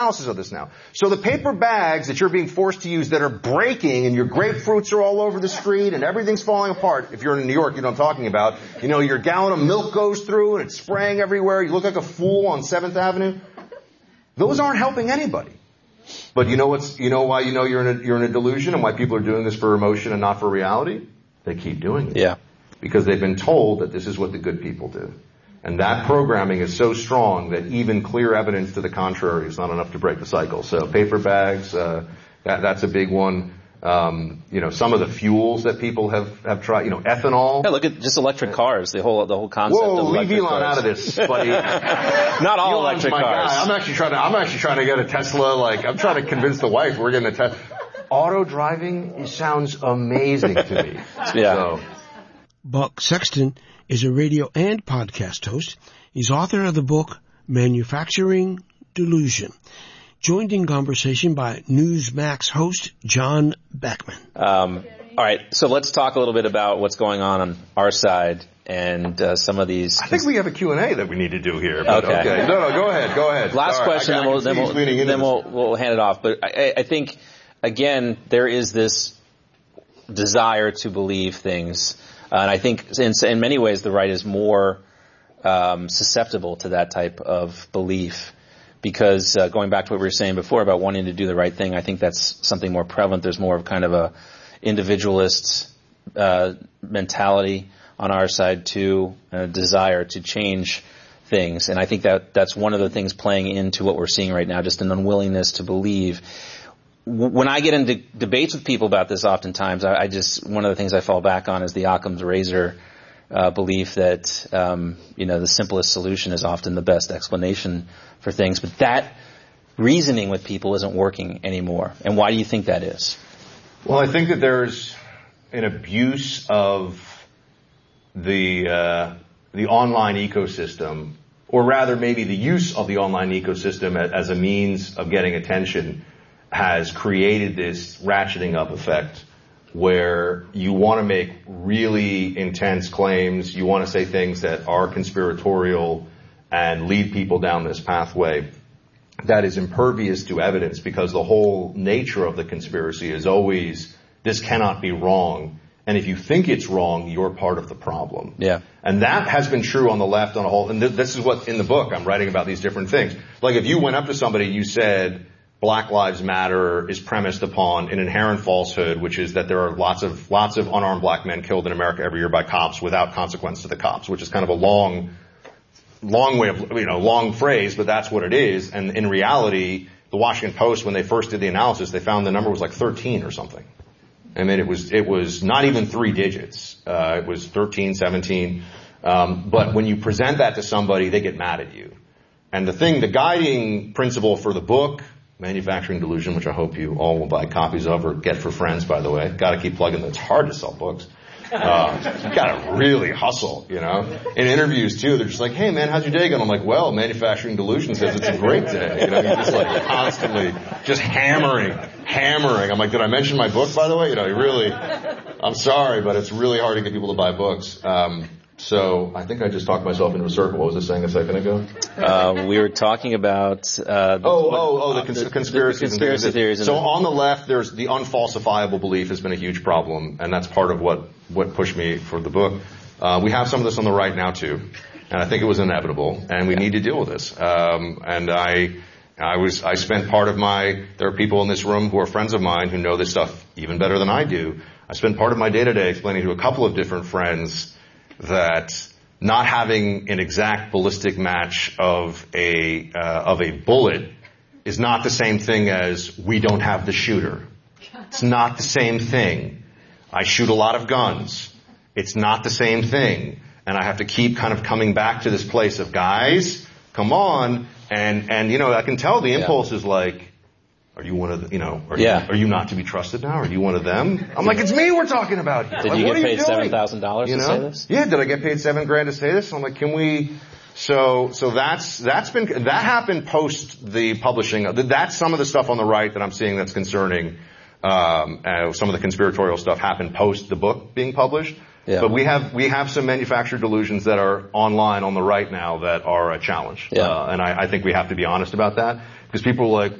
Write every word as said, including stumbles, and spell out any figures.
analysis of this now. So the paper bags that you're being forced to use that are breaking and your grapefruits are all over the street and everything's falling apart. If you're in New York, you know what I'm talking about. You know, your gallon of milk goes through and it's spraying everywhere. You look like a fool on seventh Avenue. Those aren't helping anybody. But you know what's, you know why you know you're in a, you're in a delusion and why people are doing this for emotion and not for reality? They keep doing it. Yeah. Because they've been told that this is what the good people do. And that programming is so strong that even clear evidence to the contrary is not enough to break the cycle. So paper bags, uh, that, that's a big one. Um, you know, some of the fuels that people have, have tried, you know, ethanol. Yeah, look at just electric cars, the whole, the whole concept Whoa, of leave electric Elon cars. out of this, buddy. Not all Elon's electric my cars. Guy. I'm actually trying to, I'm actually trying to get a Tesla, like, I'm trying to convince the wife we're getting a Tesla. Auto driving, it sounds amazing to me. Yeah. So. Buck Sexton is a radio and podcast host. He's author of the book Manufacturing Delusion. Joined in conversation by Newsmax host John Beckman. Um, all right, so let's talk a little bit about what's going on on our side and uh, some of these. I think we have a Q and A that we need to do here. But okay. okay. No, no, go ahead, go ahead. Last Sorry, question, I, then, I we'll, then, we'll, then we'll, we'll hand it off. But I, I think, again, there is this desire to believe things. Uh, and I think in, in many ways the right is more um, susceptible to that type of belief. Because uh, going back to what we were saying before about wanting to do the right thing, I think that's something more prevalent. There's more of kind of a individualist uh, mentality on our side too, and a desire to change things. And I think that that's one of the things playing into what we're seeing right now, just an unwillingness to believe. W- when I get into debates with people about this, oftentimes I, I just one of the things I fall back on is the Occam's razor uh, belief that um, you know the simplest solution is often the best explanation for things, but that reasoning with people isn't working anymore. And why do you think that is? Well, I think that there's an abuse of the uh, the online ecosystem, or rather maybe the use of the online ecosystem as a means of getting attention has created this ratcheting up effect where you want to make really intense claims, you want to say things that are conspiratorial and lead people down this pathway that is impervious to evidence, because the whole nature of the conspiracy is always, this cannot be wrong. And if you think it's wrong, you're part of the problem. Yeah. And that has been true on the left on a whole, and th- this is what in the book I'm writing about these different things. Like if you went up to somebody, you said, Black Lives Matter is premised upon an inherent falsehood, which is that there are lots of, lots of unarmed black men killed in America every year by cops without consequence to the cops, which is kind of a long, long way of, you know, long phrase, but that's what it is. And in reality, the Washington Post, when they first did the analysis, they found the number was like thirteen or something. I mean, it was, it was not even three digits. Uh, it was thirteen, seventeen. Um, but when you present that to somebody, they get mad at you. And the thing, the guiding principle for the book, Manufacturing Delusion, which I hope you all will buy copies of or get for friends, by the way. Got to keep plugging them. It's hard to sell books. Uh, you got to really hustle, you know. In interviews too, they're just like, "Hey man, how's your day going?" I'm like, "Well, Manufacturing Delusion says it's a great day." You know, you're just like constantly just hammering, hammering. I'm like, "Did I mention my book, by the way?" You know, you really. I'm sorry, but it's really hard to get people to buy books. Um, So I think I just talked myself into a circle. What was I saying a second ago? Uh, we were talking about uh, the, oh, oh, oh, the, cons- the conspiracies. The conspiracy and theories. So on the left, there's the unfalsifiable belief has been a huge problem, and that's part of what what pushed me for the book. Uh, we have some of this on the right now too, and I think it was inevitable, and we need to deal with this. Um, and I. I was, I spent part of my, there are people in this room who are friends of mine who know this stuff even better than I do. I spent part of my day to day explaining to a couple of different friends that not having an exact ballistic match of a, uh, of a bullet is not the same thing as we don't have the shooter. It's not the same thing. I shoot a lot of guns. It's not the same thing. And I have to keep kind of coming back to this place of, guys, come on. And, and, you know, I can tell the impulse yeah. is like, are you one of the, you know, are, yeah. you, are you not to be trusted now? Are you one of them? I'm like, it's me we're talking about here. Did like, you what get paid you seven thousand dollars you to know? say this? Yeah, did I get paid seven grand to say this? I'm like, can we, so, so that's, that's been, that happened post the publishing. That's some of the stuff on the right that I'm seeing that's concerning. Um, uh, some of the conspiratorial stuff happened post the book being published. Yeah. But we have we have some manufactured delusions that are online on the right now that are a challenge. Yeah. Uh, and I, I think we have to be honest about that, because people are like,